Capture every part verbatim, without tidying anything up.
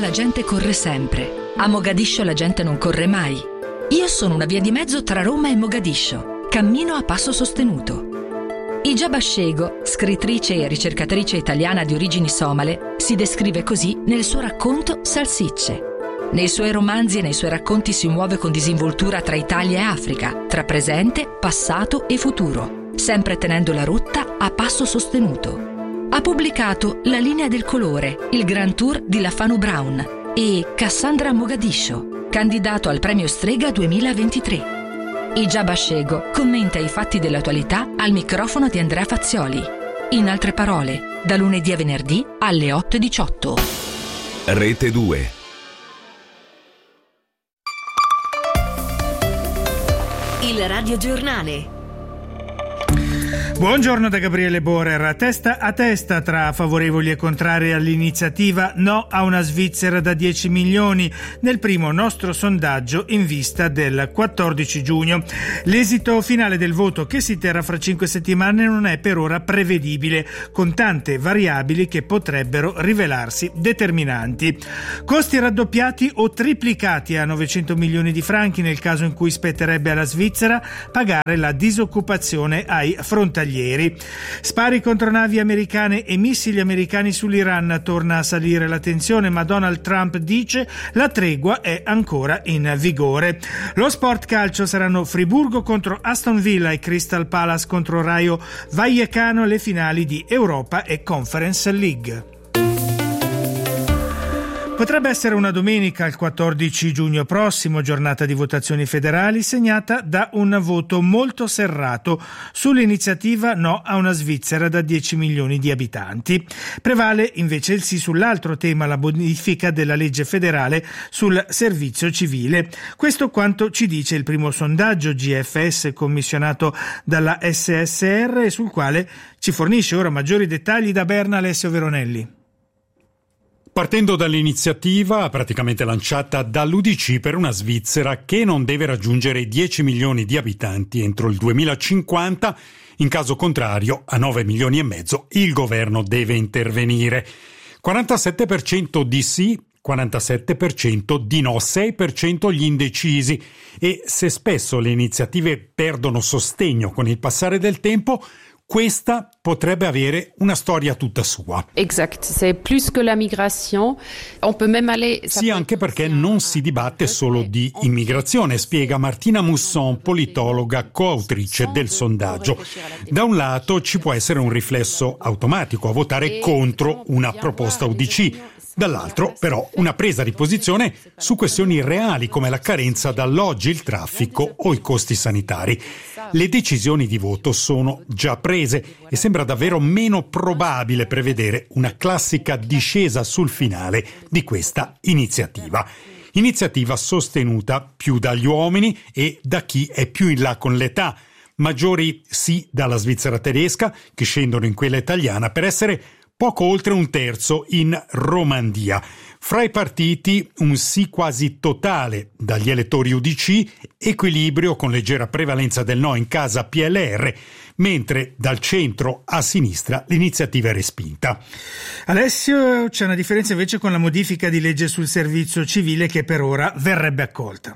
la gente corre sempre. A Mogadiscio la gente non corre mai. Io sono una via di mezzo tra Roma e Mogadiscio. Cammino a passo sostenuto. Ijaba Shego, scrittrice e ricercatrice italiana di origini somale, si descrive così nel suo racconto Salsicce. Nei suoi romanzi e nei suoi racconti si muove con disinvoltura tra Italia e Africa, tra presente, passato e futuro, sempre tenendo la rotta a passo sostenuto. Ha pubblicato La linea del colore, il Grand Tour di Lafano Brown e Cassandra Mogadiscio, candidato al premio Strega duemilaventitré. Ijaba Shego commenta i fatti dell'attualità al microfono di Andrea Fazzioli. In altre parole, da lunedì a venerdì alle otto e diciotto. Rete due. Il radiogiornale. Buongiorno da Gabriele Borer. Testa a testa tra favorevoli e contrari all'iniziativa No a una Svizzera da dieci milioni nel primo nostro sondaggio in vista del quattordici giugno. L'esito finale del voto, che si terrà fra cinque settimane, non è per ora prevedibile, con tante variabili che potrebbero rivelarsi determinanti. Costi raddoppiati o triplicati a novecento milioni di franchi nel caso in cui spetterebbe alla Svizzera pagare la disoccupazione ai frontalieri. Spari contro navi americane e missili americani sull'Iran. Torna a salire la tensione, ma Donald Trump dice la tregua è ancora in vigore. Lo sport calcio saranno Friburgo contro Aston Villa e Crystal Palace contro Rayo Vallecano, le finali di Europa e Conference League. Potrebbe essere una domenica, il quattordici giugno prossimo, giornata di votazioni federali segnata da un voto molto serrato sull'iniziativa No a una Svizzera da dieci milioni di abitanti. Prevale invece il sì sull'altro tema, la modifica della legge federale sul servizio civile. Questo quanto ci dice il primo sondaggio G F S commissionato dalla S S R e sul quale ci fornisce ora maggiori dettagli da Berna Alessio Veronelli. Partendo dall'iniziativa praticamente lanciata dall'U D C per una Svizzera che non deve raggiungere i dieci milioni di abitanti entro il duemilacinquanta, in caso contrario a nove milioni e mezzo il governo deve intervenire. quarantasette per cento di sì, quarantasette per cento di no, sei per cento gli indecisi, e se spesso le iniziative perdono sostegno con il passare del tempo, questa potrebbe avere una storia tutta sua. Exact, c'est plus que la migration. On peut même aller. Sì, anche perché non si dibatte solo di immigrazione, spiega Martina Musson, politologa, coautrice del sondaggio. Da un lato ci può essere un riflesso automatico a votare contro una proposta U D C. Dall'altro, però, una presa di posizione su questioni reali come la carenza d'alloggi, il traffico o i costi sanitari. Le decisioni di voto sono già prese e sembra davvero meno probabile prevedere una classica discesa sul finale di questa iniziativa. Iniziativa sostenuta più dagli uomini e da chi è più in là con l'età. Maggiori sì dalla Svizzera tedesca, che scendono in quella italiana, per essere poco oltre un terzo in Romandia. Fra i partiti un sì quasi totale dagli elettori U D C, equilibrio con leggera prevalenza del no in casa P L R, mentre dal centro a sinistra l'iniziativa è respinta. Alessio, c'è una differenza invece con la modifica di legge sul servizio civile che per ora verrebbe accolta.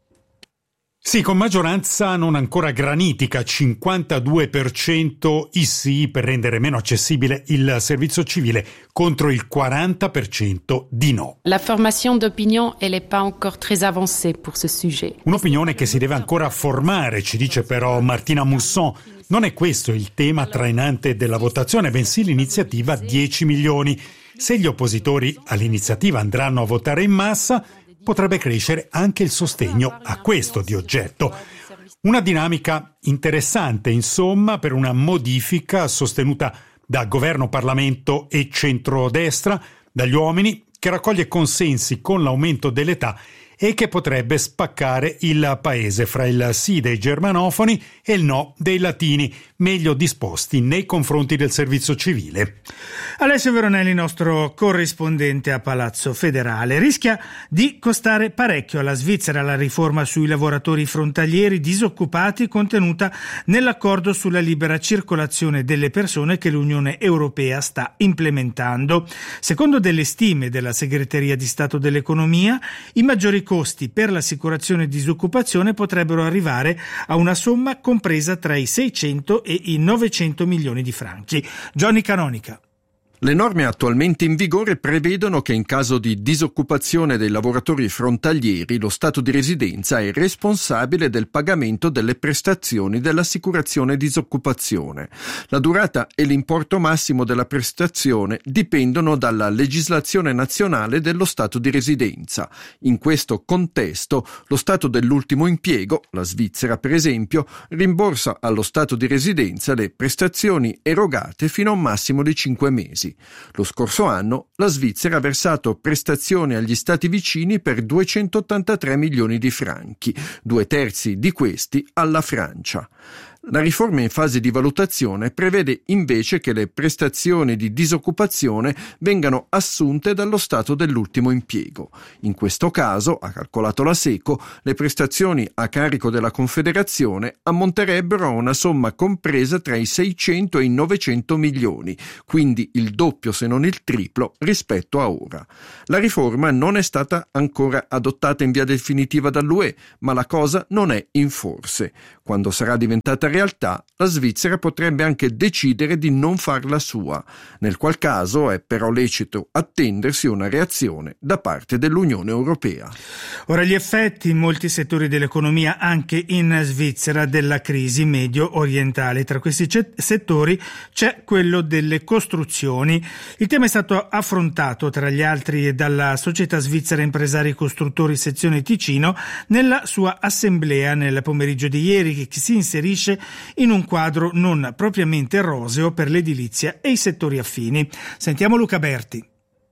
Sì, con maggioranza non ancora granitica, cinquantadue per cento i sì per rendere meno accessibile il servizio civile contro il quaranta per cento di no. La formation d'opinion, elle est pas encore très avancée pour ce sujet. Un'opinione che si deve ancora formare, ci dice però Martina Musson. Non è questo il tema trainante della votazione, bensì l'iniziativa dieci milioni. Se gli oppositori all'iniziativa andranno a votare in massa, potrebbe crescere anche il sostegno a questo di oggetto. Una dinamica interessante, insomma, per una modifica sostenuta da governo, Parlamento e centrodestra, dagli uomini, che raccoglie consensi con l'aumento dell'età e che potrebbe spaccare il paese fra il sì dei germanofoni e il no dei latini, meglio disposti nei confronti del servizio civile. Alessio Veronelli, nostro corrispondente a Palazzo Federale. Rischia di costare parecchio alla Svizzera la riforma sui lavoratori frontalieri disoccupati contenuta nell'accordo sulla libera circolazione delle persone che l'Unione Europea sta implementando. Secondo delle stime della Segreteria di Stato dell'Economia, i maggiori costi per l'assicurazione disoccupazione potrebbero arrivare a una somma compresa tra i seicento e i novecento milioni di franchi. Johnny Canonica. Le norme attualmente in vigore prevedono che in caso di disoccupazione dei lavoratori frontalieri lo Stato di residenza è responsabile del pagamento delle prestazioni dell'assicurazione disoccupazione. La durata e l'importo massimo della prestazione dipendono dalla legislazione nazionale dello Stato di residenza. In questo contesto, lo Stato dell'ultimo impiego, la Svizzera per esempio, rimborsa allo Stato di residenza le prestazioni erogate fino a un massimo di cinque mesi. Lo scorso anno la Svizzera ha versato prestazioni agli stati vicini per duecentottantatré milioni di franchi, due terzi di questi alla Francia. La riforma in fase di valutazione prevede invece che le prestazioni di disoccupazione vengano assunte dallo Stato dell'ultimo impiego. In questo caso, ha calcolato la SECO, le prestazioni a carico della Confederazione ammonterebbero a una somma compresa tra i seicento e i novecento milioni, quindi il doppio se non il triplo rispetto a ora. La riforma non è stata ancora adottata in via definitiva dall'U E, ma la cosa non è in forse. Quando sarà diventata realtà, la Svizzera potrebbe anche decidere di non farla sua, nel qual caso è però lecito attendersi una reazione da parte dell'Unione Europea. Ora gli effetti in molti settori dell'economia, anche in Svizzera, della crisi medio-orientale. Tra questi settori c'è quello delle costruzioni. Il tema è stato affrontato, tra gli altri, dalla Società Svizzera Impresari Costruttori Sezione Ticino nella sua assemblea nel pomeriggio di ieri, che si inserisce in un quadro non propriamente roseo per l'edilizia e i settori affini. Sentiamo Luca Berti.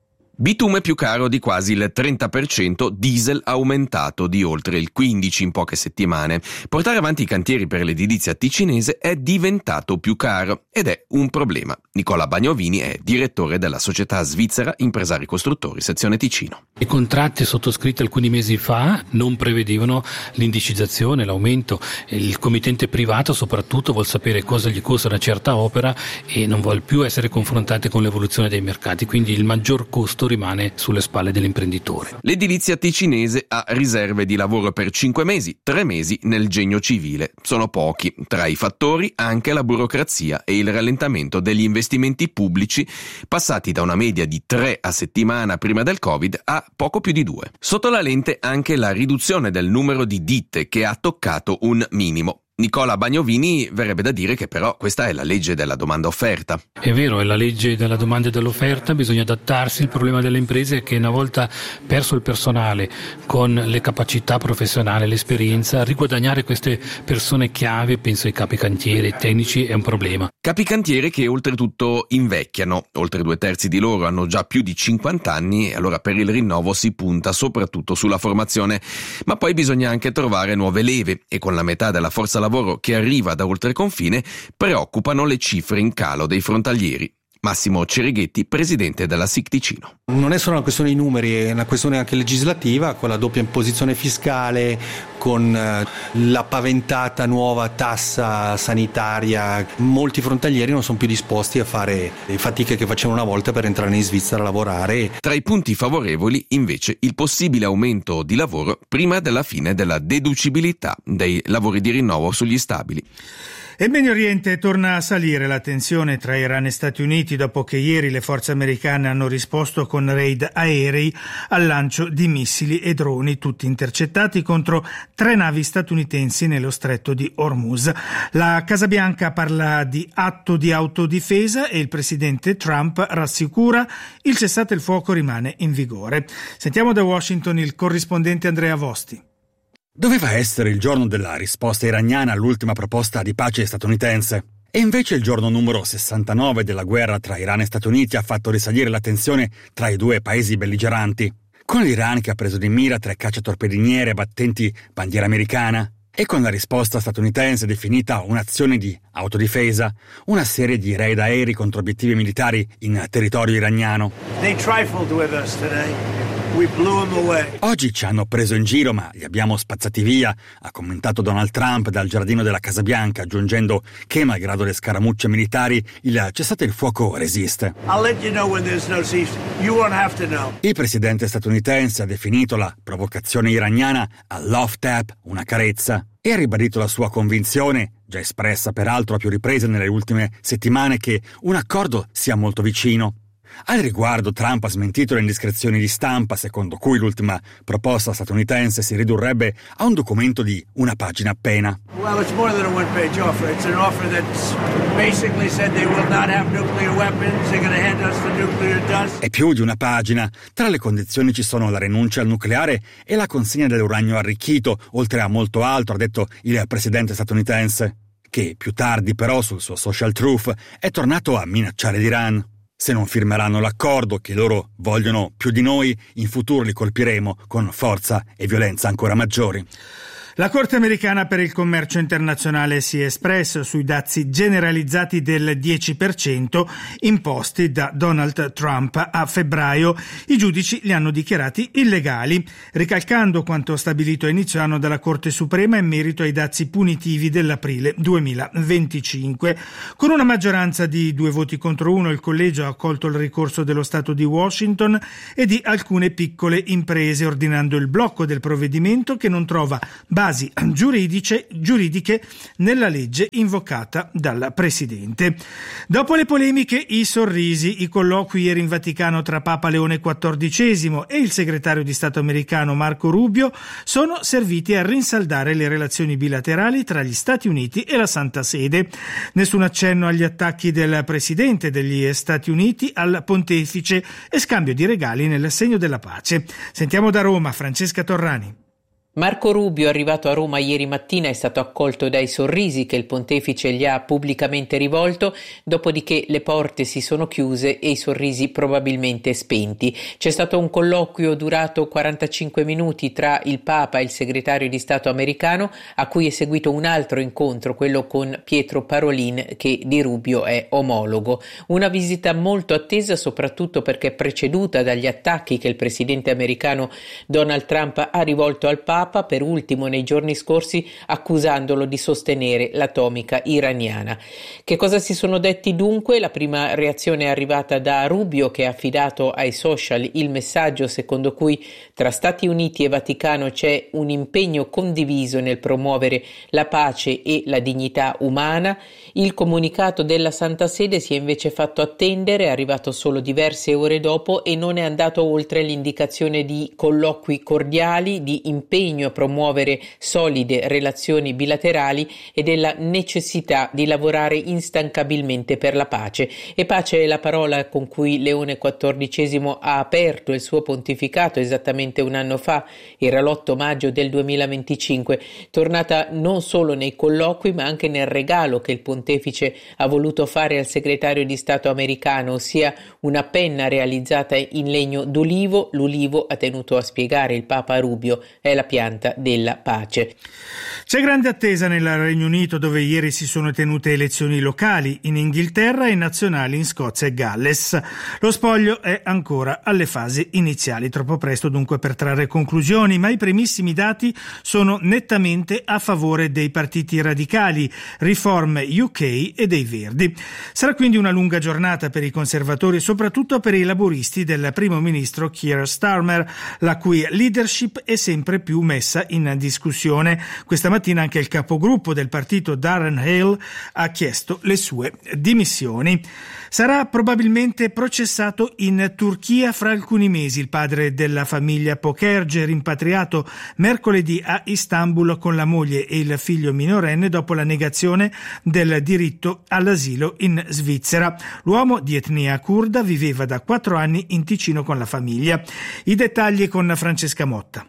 Bitume più caro di quasi il trenta per cento, diesel aumentato di oltre il quindici per cento in poche settimane. Portare avanti i cantieri per l'edilizia ticinese è diventato più caro ed è un problema. Nicola Bagnovini è direttore della Società Svizzera Impresari Costruttori Sezione Ticino. I contratti sottoscritti alcuni mesi fa non prevedevano l'indicizzazione, l'aumento. Il committente privato soprattutto vuol sapere cosa gli costa una certa opera e non vuol più essere confrontato con l'evoluzione dei mercati, quindi il maggior costo rimane sulle spalle dell'imprenditore. L'edilizia ticinese ha riserve di lavoro per cinque mesi, tre mesi nel genio civile. Sono pochi. Tra i fattori anche la burocrazia e il rallentamento degli investimenti pubblici, passati da una media di tre a settimana prima del Covid a poco più di due. Sotto la lente anche la riduzione del numero di ditte, che ha toccato un minimo. Nicola Bagnovini verrebbe da dire che però questa è la legge della domanda-offerta. È vero, è la legge della domanda e dell'offerta, bisogna adattarsi. Il problema delle imprese è che una volta perso il personale con le capacità professionali, l'esperienza, riguadagnare queste persone chiave, penso ai capi cantieri, ai tecnici, è un problema. Capi cantiere che oltretutto invecchiano, oltre due terzi di loro hanno già più di cinquanta anni e allora per il rinnovo si punta soprattutto sulla formazione, ma poi bisogna anche trovare nuove leve e con la metà della forza lavoro che arriva da oltreconfine preoccupano le cifre in calo dei frontalieri. Massimo Cerighetti, presidente della S I C Ticino. Non è solo una questione di numeri, è una questione anche legislativa, con la doppia imposizione fiscale, con la paventata nuova tassa sanitaria. Molti frontalieri non sono più disposti a fare le fatiche che facevano una volta per entrare in Svizzera a lavorare. Tra i punti favorevoli, invece, il possibile aumento di lavoro prima della fine della deducibilità dei lavori di rinnovo sugli stabili. E in Medio Oriente torna a salire la tensione tra Iran e Stati Uniti dopo che ieri le forze americane hanno risposto con raid aerei al lancio di missili e droni, tutti intercettati contro tre navi statunitensi nello stretto di Hormuz. La Casa Bianca parla di atto di autodifesa e il presidente Trump rassicura il cessate il fuoco rimane in vigore. Sentiamo da Washington il corrispondente Andrea Vosti. Doveva essere il giorno della risposta iraniana all'ultima proposta di pace statunitense. E invece il giorno numero sessantanove della guerra tra Iran e Stati Uniti ha fatto risalire la tensione tra i due paesi belligeranti, con l'Iran che ha preso di mira tre cacciatorpediniere battenti bandiera americana e con la risposta statunitense definita un'azione di autodifesa, una serie di raid aerei contro obiettivi militari in territorio iraniano. They trifled with us today. We blew them away. Oggi ci hanno preso in giro, ma li abbiamo spazzati via, ha commentato Donald Trump dal giardino della Casa Bianca, aggiungendo che, malgrado le scaramucce militari, il cessate il fuoco resiste. I'll let you know when there's no cease. You won't have to know. Il presidente statunitense ha definito la provocazione iraniana a love tap, una carezza, e ha ribadito la sua convinzione, già espressa peraltro a più riprese nelle ultime settimane, che un accordo sia molto vicino. Al riguardo Trump ha smentito le indiscrezioni di stampa secondo cui l'ultima proposta statunitense si ridurrebbe a un documento di una pagina appena. Well, it's more than a one-page offer. It's an offer that basically said they will not have nuclear weapons. They're going to hand us the nuclear dust. È più di una pagina. Tra le condizioni ci sono la rinuncia al nucleare e la consegna dell'uranio arricchito, oltre a molto altro, ha detto il presidente statunitense, che più tardi però sul suo Social Truth è tornato a minacciare l'Iran. Se non firmeranno l'accordo che loro vogliono più di noi, in futuro li colpiremo con forza e violenza ancora maggiori. La Corte americana per il commercio internazionale si è espressa sui dazi generalizzati del dieci per cento imposti da Donald Trump a febbraio. I giudici li hanno dichiarati illegali, ricalcando quanto stabilito a inizio anno dalla Corte Suprema in merito ai dazi punitivi dell'aprile duemilaventicinque. Con una maggioranza di due voti contro uno, il collegio ha accolto il ricorso dello Stato di Washington e di alcune piccole imprese, ordinando il blocco del provvedimento che non trova basi giuridiche, giuridiche nella legge invocata dal Presidente. Dopo le polemiche, i sorrisi, i colloqui ieri in Vaticano tra Papa Leone quattordicesimo e il segretario di Stato americano Marco Rubio sono serviti a rinsaldare le relazioni bilaterali tra gli Stati Uniti e la Santa Sede. Nessun accenno agli attacchi del Presidente degli Stati Uniti al Pontefice e scambio di regali nel segno della pace. Sentiamo da Roma Francesca Torrani. Marco Rubio, arrivato a Roma ieri mattina, è stato accolto dai sorrisi che il pontefice gli ha pubblicamente rivolto, dopodiché le porte si sono chiuse e i sorrisi probabilmente spenti. C'è stato un colloquio durato quarantacinque minuti tra il Papa e il segretario di Stato americano, a cui è seguito un altro incontro, quello con Pietro Parolin, che di Rubio è omologo. Una visita molto attesa, soprattutto perché è preceduta dagli attacchi che il presidente americano Donald Trump ha rivolto al Papa, per ultimo nei giorni scorsi accusandolo di sostenere l'atomica iraniana. Che cosa si sono detti dunque? La prima reazione è arrivata da Rubio, che ha affidato ai social il messaggio secondo cui tra Stati Uniti e Vaticano c'è un impegno condiviso nel promuovere la pace e la dignità umana. Il comunicato della Santa Sede si è invece fatto attendere, è arrivato solo diverse ore dopo e non è andato oltre l'indicazione di colloqui cordiali, di impegno a promuovere solide relazioni bilaterali e della necessità di lavorare instancabilmente per la pace. E pace è la parola con cui Leone quattordicesimo ha aperto il suo pontificato esattamente un anno fa, era l'otto maggio del duemilaventicinque, tornata non solo nei colloqui ma anche nel regalo che il pontefice ha voluto fare al segretario di Stato americano, ossia una penna realizzata in legno d'olivo. L'ulivo, ha tenuto a spiegare il Papa Rubio, è la pianta della pace. C'è grande attesa nel Regno Unito, dove ieri si sono tenute elezioni locali, in Inghilterra e nazionali in Scozia e Galles. Lo spoglio è ancora alle fasi iniziali, troppo presto dunque per trarre conclusioni, ma i primissimi dati sono nettamente a favore dei partiti radicali, Reform U K e dei Verdi. Sarà quindi una lunga giornata per i conservatori, soprattutto per i laburisti del primo ministro Keir Starmer, la cui leadership è sempre più messa in discussione. Questa mattina anche il capogruppo del partito Darren Hale ha chiesto le sue dimissioni. Sarà probabilmente processato in Turchia fra alcuni mesi il padre della famiglia Pokerge, rimpatriato mercoledì a Istanbul con la moglie e il figlio minorenne dopo la negazione del diritto all'asilo in Svizzera. L'uomo di etnia curda viveva da quattro anni in Ticino con la famiglia. I dettagli con Francesca Motta.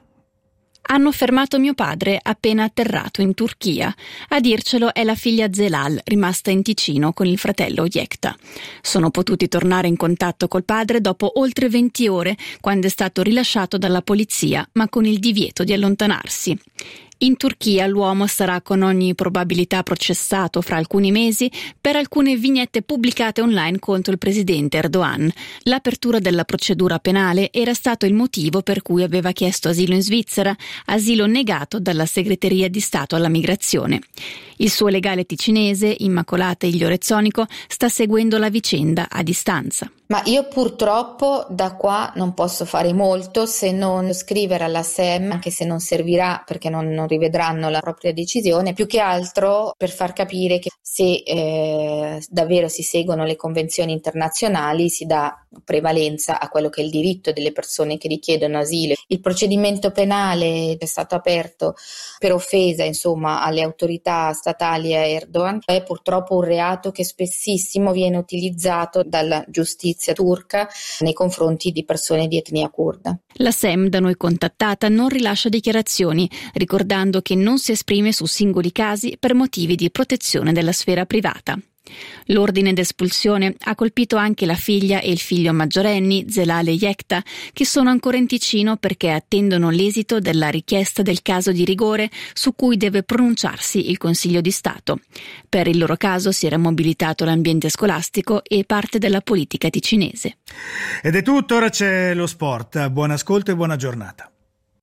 Hanno fermato mio padre appena atterrato in Turchia. A dircelo è la figlia Zelal, rimasta in Ticino con il fratello Yekta. Sono potuti tornare in contatto col padre dopo oltre venti ore, quando è stato rilasciato dalla polizia, ma con il divieto di allontanarsi. In Turchia l'uomo sarà con ogni probabilità processato fra alcuni mesi per alcune vignette pubblicate online contro il presidente Erdogan. L'apertura della procedura penale era stato il motivo per cui aveva chiesto asilo in Svizzera, asilo negato dalla Segreteria di Stato alla Migrazione. Il suo legale ticinese, Immacolata Igliorezzonico, sta seguendo la vicenda a distanza. Ma io purtroppo da qua non posso fare molto se non scrivere alla S E M, anche se non servirà perché non, non rivedranno la propria decisione, più che altro per far capire che se eh, davvero si seguono le convenzioni internazionali si dà prevalenza a quello che è il diritto delle persone che richiedono asilo. Il procedimento penale è stato aperto per offesa, insomma, alle autorità statali a Erdogan. È purtroppo un reato che spessissimo viene utilizzato dalla giustizia turca nei confronti di persone di etnia curda. La S E M, da noi contattata, non rilascia dichiarazioni, ricordando che non si esprime su singoli casi per motivi di protezione della sfera privata. L'ordine d'espulsione ha colpito anche la figlia e il figlio maggiorenni, Zelal e Yekta, che sono ancora in Ticino perché attendono l'esito della richiesta del caso di rigore su cui deve pronunciarsi il Consiglio di Stato. Per il loro caso si era mobilitato l'ambiente scolastico e parte della politica ticinese. Ed è tutto, ora c'è lo sport. Buon ascolto e buona giornata.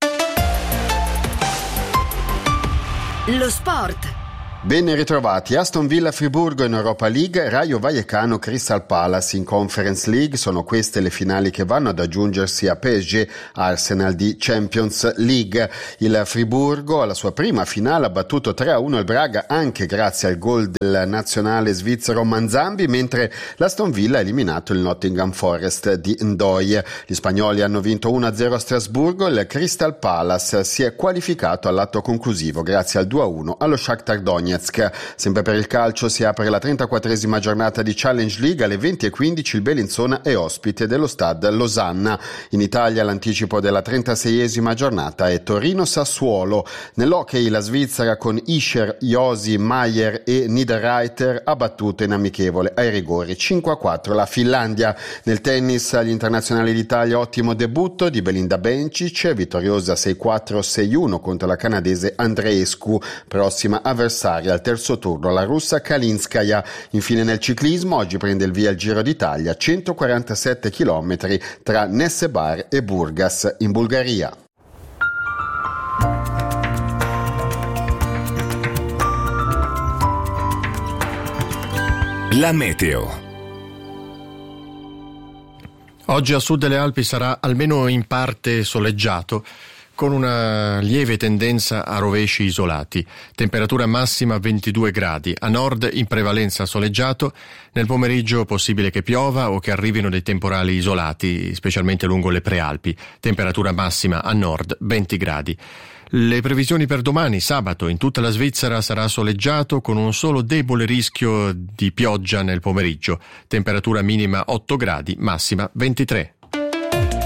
Lo sport. Ben ritrovati. Aston Villa Friburgo in Europa League, Rayo Vallecano Crystal Palace in Conference League. Sono queste le finali che vanno ad aggiungersi a P S G Arsenal di Champions League. Il Friburgo alla sua prima finale ha battuto tre a uno il Braga anche grazie al gol del nazionale svizzero Manzambi, mentre l'Aston Villa ha eliminato il Nottingham Forest di Ndoye. Gli spagnoli hanno vinto uno a zero a Strasburgo. Il Crystal Palace si è qualificato all'atto conclusivo grazie al due a uno allo Shakhtar Donetsk. Sempre per il calcio si apre la trentaquattresima giornata di Challenge League. Alle venti e quindici il Bellinzona è ospite dello Stade Losanna. In Italia l'anticipo della trentaseiesima giornata è Torino-Sassuolo. Nell'hockey la Svizzera con Ischer, Josi, Maier e Niederreiter ha battuto in amichevole ai rigori cinque a quattro la Finlandia. Nel tennis agli internazionali d'Italia ottimo debutto di Belinda Bencic, vittoriosa sei quattro sei uno contro la canadese Andreescu, prossima avversaria al terzo turno la russa Kalinskaya. Infine nel ciclismo oggi prende il via il Giro d'Italia, centoquarantasette chilometri tra Nessebar e Burgas in Bulgaria. La meteo. Oggi a sud delle Alpi sarà almeno in parte soleggiato, con una lieve tendenza a rovesci isolati. Temperatura massima ventidue gradi, a nord in prevalenza soleggiato, nel pomeriggio possibile che piova o che arrivino dei temporali isolati, specialmente lungo le prealpi. Temperatura massima a nord venti gradi. Le previsioni per domani, sabato, in tutta la Svizzera sarà soleggiato con un solo debole rischio di pioggia nel pomeriggio. Temperatura minima otto gradi, massima ventitré.